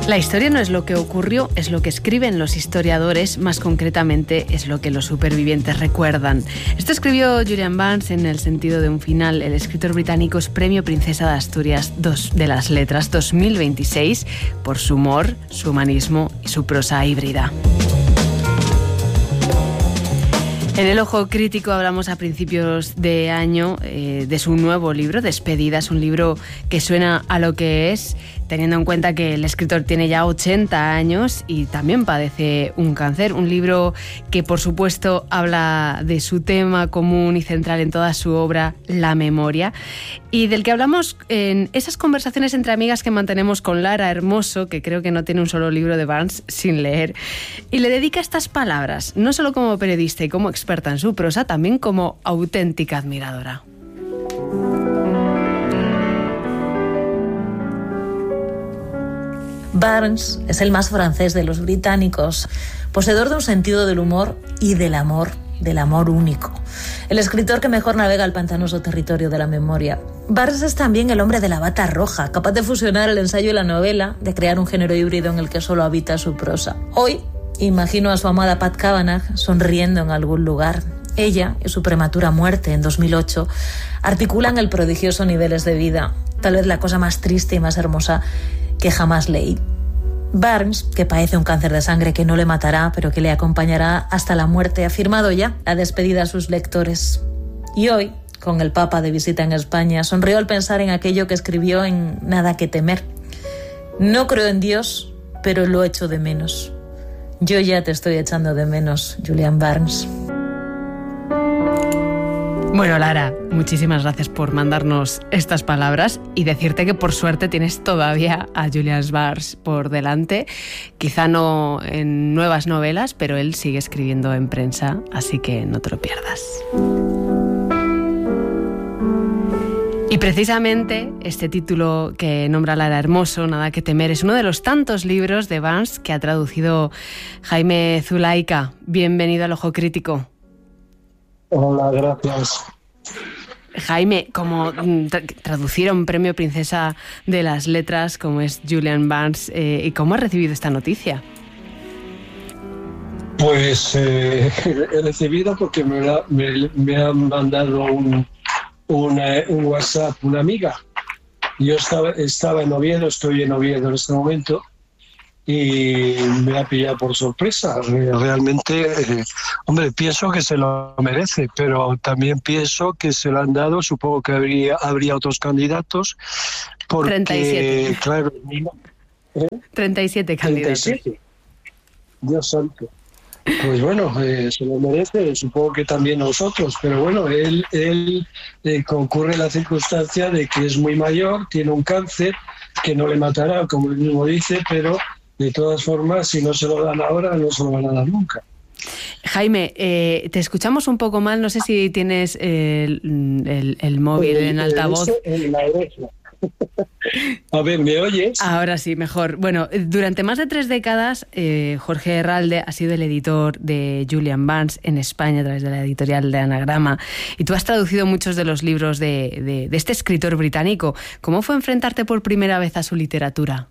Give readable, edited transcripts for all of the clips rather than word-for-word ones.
La historia no es lo que ocurrió, es lo que escriben los historiadores, más concretamente es lo que los supervivientes recuerdan. Esto escribió Julian Barnes en El sentido de un final. El escritor británico es Premio Princesa de Asturias de las Letras 2026 por su humor, su humanismo y su prosa híbrida. En El Ojo Crítico hablamos a principios de año de su nuevo libro, Despedidas, un libro que suena a lo que es, teniendo en cuenta que el escritor tiene ya 80 años y también padece un cáncer. Un libro que, por supuesto, habla de su tema común y central en toda su obra, la memoria, y del que hablamos en esas conversaciones entre amigas que mantenemos con Lara Hermoso, que creo que no tiene un solo libro de Barnes sin leer, y le dedica estas palabras, no solo como periodista y como experta en su prosa, también como auténtica admiradora. Barnes es el más francés de los británicos, poseedor de un sentido del humor y del amor único. El escritor que mejor navega el pantanoso territorio de la memoria. Barnes es también el hombre de la bata roja, capaz de fusionar el ensayo y la novela, de crear un género híbrido en el que solo habita su prosa. Hoy, imagino a su amada Pat Kavanagh sonriendo en algún lugar. Ella y su prematura muerte en 2008 articulan el prodigioso Niveles de vida, tal vez la cosa más triste y más hermosa que jamás leí. Barnes, que padece un cáncer de sangre que no le matará, pero que le acompañará hasta la muerte, ha firmado ya la despedida a sus lectores. Y hoy, con el Papa de visita en España, sonrió al pensar en aquello que escribió en Nada que temer. No creo en Dios, pero lo echo de menos. Yo ya te estoy echando de menos, Julian Barnes. Bueno, Lara, muchísimas gracias por mandarnos estas palabras y decirte que por suerte tienes todavía a Julian Barnes por delante. Quizá no en nuevas novelas, pero él sigue escribiendo en prensa, así que no te lo pierdas. Y precisamente este título que nombra Lara Hermoso, Nada que temer, es uno de los tantos libros de Barnes que ha traducido Jaime Zulaika. Bienvenido al Ojo Crítico. Hola, gracias. Jaime, como traducieron Premio Princesa de las Letras, como es Julian Barnes, ¿y cómo has recibido esta noticia? Pues he recibido porque me han mandado un WhatsApp una amiga. Yo estaba en Oviedo, estoy en Oviedo en este momento, y me ha pillado por sorpresa. Realmente, hombre, pienso que se lo merece, pero también pienso que se lo han dado, supongo que habría otros candidatos, porque, 37. Claro, 37 candidatos. 37. Dios santo. Pues bueno, se lo merece, supongo que también nosotros, pero bueno, él concurre la circunstancia de que es muy mayor, tiene un cáncer que no le matará, como él mismo dice, pero de todas formas, si no se lo dan ahora, no se lo van a dar nunca. Jaime, te escuchamos un poco mal, no sé si tienes el móvil en altavoz. En la oreja. A ver, ¿me oyes? Ahora sí, mejor. Bueno, durante más de 3 décadas, Jorge Herralde ha sido el editor de Julian Barnes en España a través de la editorial de Anagrama. Y tú has traducido muchos de los libros de este escritor británico. ¿Cómo fue enfrentarte por primera vez a su literatura?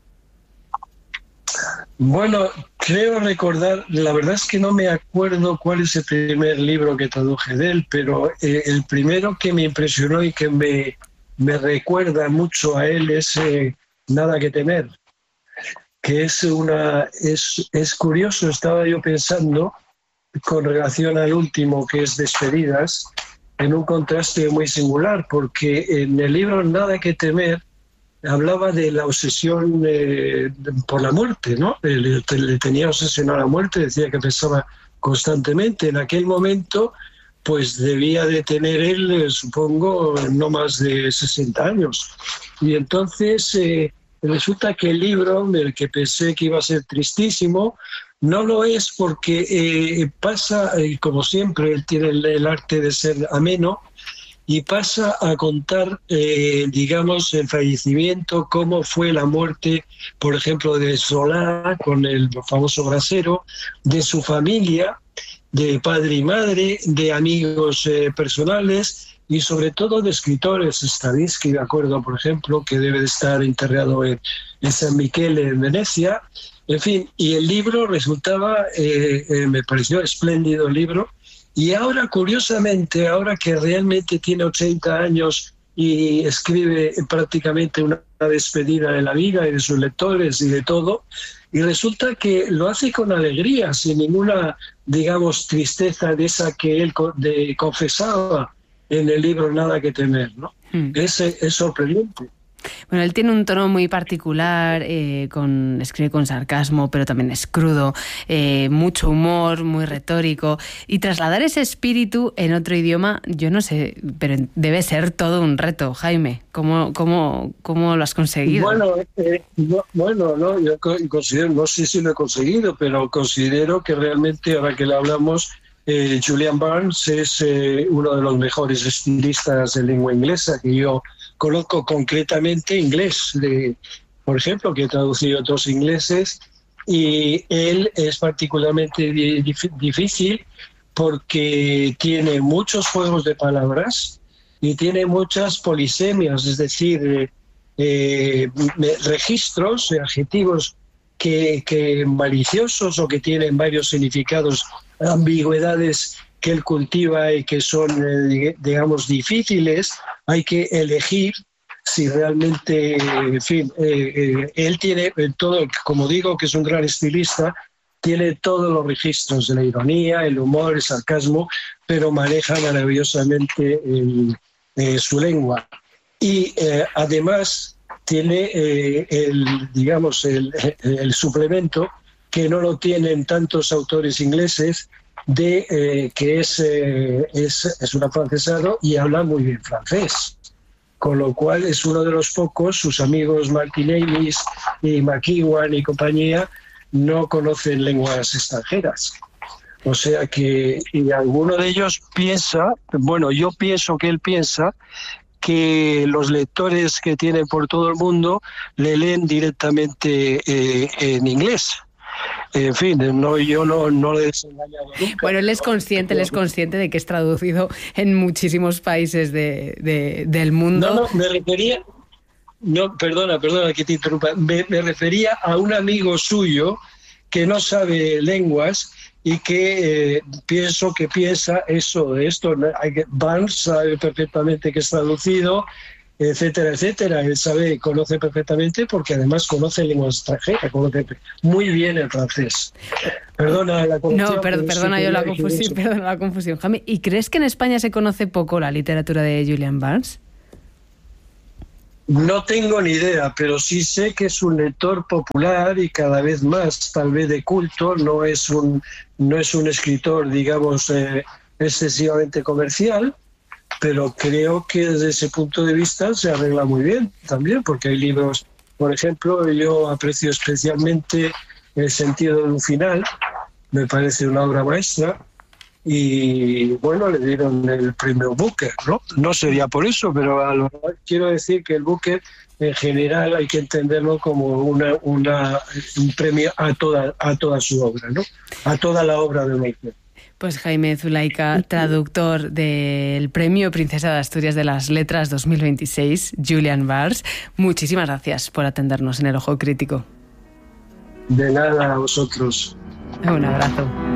Bueno, creo recordar, la verdad es que no me acuerdo cuál es el primer libro que traduje de él, pero el primero que me impresionó y que me recuerda mucho a él es Nada que temer, que es curioso. Estaba yo pensando con relación al último, que es Despedidas, en un contraste muy singular, porque en el libro Nada que temer hablaba de la obsesión por la muerte, ¿no? Le tenía obsesión a la muerte, decía que pensaba constantemente. En aquel momento pues debía de tener él, supongo, no más de 60 años. Y entonces resulta que el libro, del que pensé que iba a ser tristísimo, no lo es, porque pasa, como siempre, él tiene el arte de ser ameno, y pasa a contar, digamos, el fallecimiento, cómo fue la muerte, por ejemplo, de Solá, con el famoso brasero, de su familia, de padre y madre, de amigos personales, y sobre todo de escritores. Stravinsky, me acuerdo, por ejemplo, que debe de estar enterrado en San Michele, en Venecia. En fin, y el libro resultaba, me pareció espléndido el libro. Y ahora, curiosamente, ahora que realmente tiene 80 años y escribe prácticamente una despedida de la vida y de sus lectores y de todo, y resulta que lo hace con alegría, sin ninguna, digamos, tristeza de esa que él confesaba en el libro Nada que temer, ¿no? Es sorprendente. Bueno, él tiene un tono muy particular, escribe con sarcasmo, pero también es crudo, mucho humor, muy retórico. Y trasladar ese espíritu en otro idioma, yo no sé, pero debe ser todo un reto. Jaime, ¿cómo lo has conseguido? Bueno, yo considero, no sé si lo he conseguido, pero considero que realmente, ahora que le hablamos, Julian Barnes es uno de los mejores estilistas de lengua inglesa que yo conozco, concretamente inglés, por ejemplo, que he traducido otros ingleses, y él es particularmente difícil porque tiene muchos juegos de palabras y tiene muchas polisemias, es decir, registros, adjetivos que maliciosos o que tienen varios significados, ambigüedades que él cultiva y que son, digamos, difíciles. Hay que elegir si realmente, en fin, él tiene todo, como digo, que es un gran estilista, tiene todos los registros de la ironía, el humor, el sarcasmo, pero maneja maravillosamente su lengua. Y además tiene el suplemento que no lo tienen tantos autores ingleses, que es un afrancesado y habla muy bien francés, con lo cual es uno de los pocos. Sus amigos Martin Amis y McEwan y compañía no conocen lenguas extranjeras, o sea que, y alguno de ellos piensa, bueno, yo pienso que él piensa que los lectores que tiene por todo el mundo le leen directamente en inglés. En fin, yo no le he desengañado nunca. Bueno, él es consciente de que es traducido en muchísimos países del mundo. Me refería... No, perdona que te interrumpa. Me refería a un amigo suyo que no sabe lenguas y que piensa eso de esto. Barnes sabe perfectamente que es traducido, etcétera, etcétera. Él conoce perfectamente porque además conoce lenguas extranjeras, conoce muy bien el francés. Perdona la confusión. No, perdona la confusión, Jaime. ¿Y crees que en España se conoce poco la literatura de Julian Barnes? No tengo ni idea, pero sí sé que es un lector popular y cada vez más, tal vez de culto. No es un escritor, digamos, excesivamente comercial, pero creo que desde ese punto de vista se arregla muy bien también, porque hay libros, por ejemplo, yo aprecio especialmente El sentido de un final, me parece una obra maestra, y bueno, le dieron el premio Booker, ¿no? No sería por eso, pero quiero decir que el Booker en general hay que entenderlo como un premio a toda su obra, ¿no? A toda la obra de un autor. Pues Jaime Zulaika, traductor del Premio Princesa de Asturias de las Letras 2026, Julian Barnes, muchísimas gracias por atendernos en El Ojo Crítico. De nada, a vosotros. Un abrazo.